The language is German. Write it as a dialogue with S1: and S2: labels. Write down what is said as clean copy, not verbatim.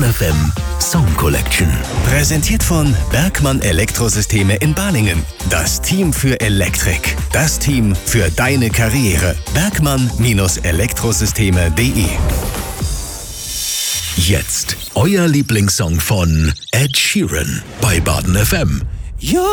S1: FM Song Collection. Präsentiert von Bergmann Elektrosysteme in Balingen. Das Team für Elektrik. Das Team für deine Karriere. Bergmann-Elektrosysteme.de. Jetzt euer Lieblingssong von Ed Sheeran bei Baden FM.